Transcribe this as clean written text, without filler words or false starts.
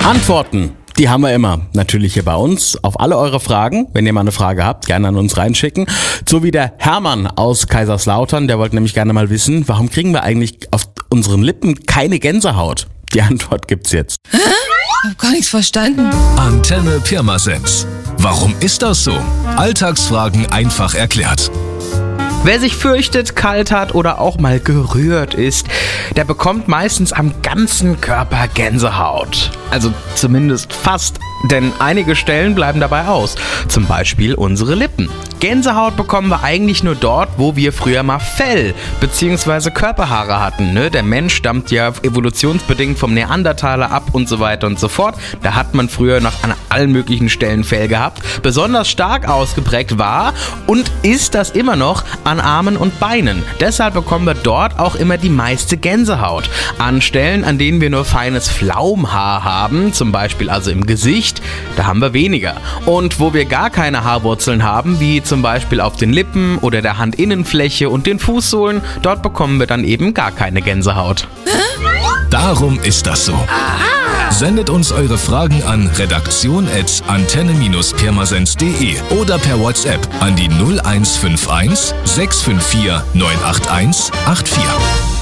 Antworten, die haben wir immer. Natürlich hier bei uns auf alle eure Fragen. Wenn ihr mal eine Frage habt, gerne an uns reinschicken. So wie der Hermann aus Kaiserslautern, der wollte nämlich gerne mal wissen, warum kriegen wir eigentlich auf unseren Lippen keine Gänsehaut? Die Antwort gibt's jetzt. Hä? Ich hab gar nichts verstanden. Antenne Pirmasens. Warum ist das so? Alltagsfragen einfach erklärt. Wer sich fürchtet, kalt hat oder auch mal gerührt ist, der bekommt meistens am ganzen Körper Gänsehaut. Also zumindest fast, denn einige Stellen bleiben dabei aus. Zum Beispiel unsere Lippen. Gänsehaut bekommen wir eigentlich nur dort, wo wir früher mal Fell bzw. Körperhaare hatten. Ne? Der Mensch stammt ja evolutionsbedingt vom Neandertaler ab und so weiter und so fort. Da hat man früher noch an allen möglichen Stellen Fell gehabt. Besonders stark ausgeprägt war und ist das immer noch an Armen und Beinen. Deshalb bekommen wir dort auch immer die meiste Gänsehaut. An Stellen, an denen wir nur feines Pflaumenhaar haben, zum Beispiel also im Gesicht, da haben wir weniger. Und wo wir gar keine Haarwurzeln haben, wie zum Beispiel auf den Lippen oder der Handinnenfläche und den Fußsohlen, dort bekommen wir dann eben gar keine Gänsehaut. Darum ist das so. Sendet uns eure Fragen an redaktion@antenne-pirmasens.de oder per WhatsApp an die 0151 654 981 84.